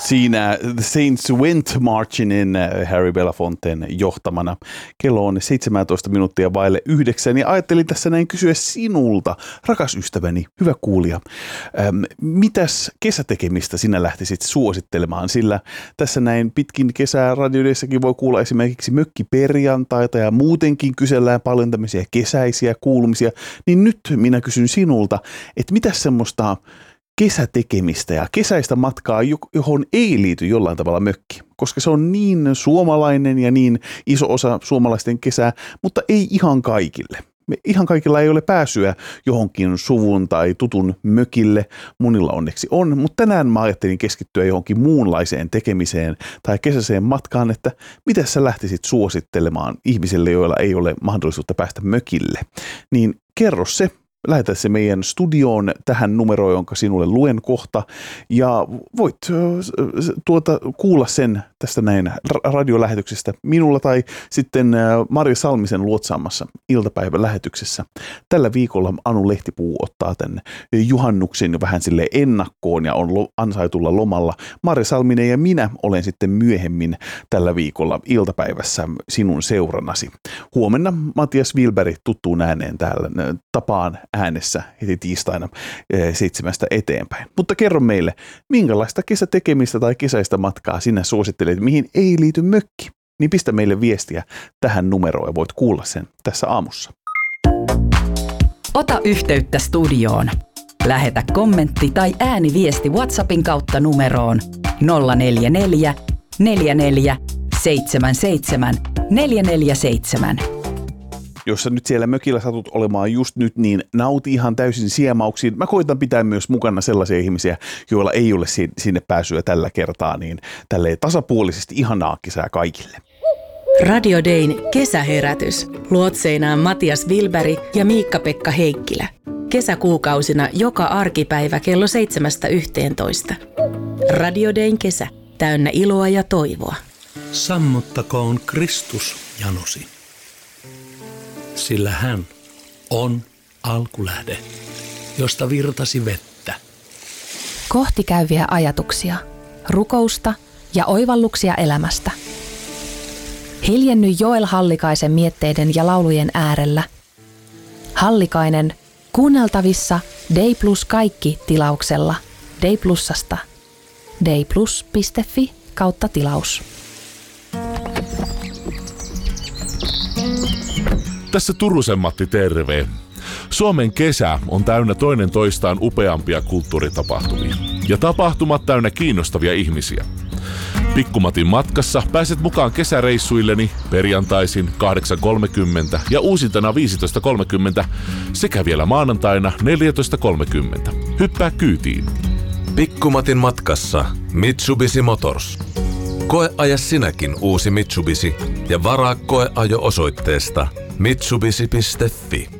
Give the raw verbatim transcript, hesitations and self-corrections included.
Siinä The Saints Went Marching in Harry Belafonten johtamana. Kello on seitsemäntoista minuuttia vaille yhdeksän ja ajattelin tässä näin kysyä sinulta, rakas ystäväni, hyvä kuulija. Ähm, mitäs kesätekemistä sinä lähtisit suosittelemaan? Sillä tässä näin pitkin kesää radioidessakin voi kuulla esimerkiksi mökkiperjantaita ja muutenkin kysellään paljon tämmöisiä kesäisiä kuulumisia. Niin nyt minä kysyn sinulta, että mitäs semmoista kesätekemistä ja kesäistä matkaa, johon ei liity jollain tavalla mökki, koska se on niin suomalainen ja niin iso osa suomalaisten kesää, mutta ei ihan kaikille. Me ihan kaikilla ei ole pääsyä johonkin suvun tai tutun mökille, monilla onneksi on, mutta tänään mä ajattelin keskittyä johonkin muunlaiseen tekemiseen tai kesäiseen matkaan, että miten sä lähtisit suosittelemaan ihmisille, joilla ei ole mahdollisuutta päästä mökille, niin kerro se. Lähetä se meidän studioon tähän numeroon, jonka sinulle luen kohta. Ja voit tuota, kuulla sen tästä näin radiolähetyksestä minulla tai sitten Mari Salmisen luotsaamassa iltapäivän lähetyksessä. Tällä viikolla Anu Lehtipuu ottaa tänne juhannuksen vähän sille ennakkoon ja on ansaitulla lomalla. Mari Salminen ja minä olen sitten myöhemmin tällä viikolla iltapäivässä sinun seurannasi. Huomenna Matias Wilberg tuttuun ääneen täällä tapaan äänessä heti tiistaina seitsemästä eteenpäin. Mutta kerro meille, minkälaista kesätekemistä tai kesäistä matkaa sinä suosittelet, mihin ei liity mökki? Niin pistä meille viestiä tähän numeroon ja voit kuulla sen tässä aamussa. Ota yhteyttä studioon. Lähetä kommentti tai ääniviesti WhatsAppin kautta numeroon nolla neljä neljä, neljä neljä, seitsemän seitsemän, neljä neljä seitsemän. Jos sä nyt siellä mökillä satut olemaan just nyt, niin nauti ihan täysin siemauksiin. Mä koitan pitää myös mukana sellaisia ihmisiä, joilla ei ole sinne pääsyä tällä kertaa, niin tälleen tasapuolisesti ihanaa kesää kaikille. Radio Dayn kesäherätys. Luotseinaan Matias Wilberg ja Miikka-Pekka Heikkilä. Kesäkuukausina joka arkipäivä kello seitsemästä yhteentoista. Radio Dayn kesä. Täynnä iloa ja toivoa. Sammuttakoon Kristus janosi. Sillä hän on alkulähde, josta virtasi vettä. Kohti käyviä ajatuksia, rukousta ja oivalluksia elämästä. Hiljenny Joel Hallikaisen mietteiden ja laulujen äärellä. Hallikainen kuunneltavissa Day Plus kaikki tilauksella Day Plusasta. dayplus piste fi kautta tilaus. Tässä Turusen Matti, terve. Suomen kesä on täynnä toinen toistaan upeampia kulttuuritapahtumia. Ja tapahtumat täynnä kiinnostavia ihmisiä. Pikkumatin matkassa pääset mukaan kesäreissuilleni perjantaisin kahdeksan kolmekymmentä ja uusintana viisitoista kolmekymmentä sekä vielä maanantaina neljätoista kolmekymmentä. Hyppää kyytiin. Pikkumatin matkassa Mitsubishi Motors. Koeaja sinäkin uusi Mitsubishi ja varaa koeajo osoitteesta mitsubishi piste fi.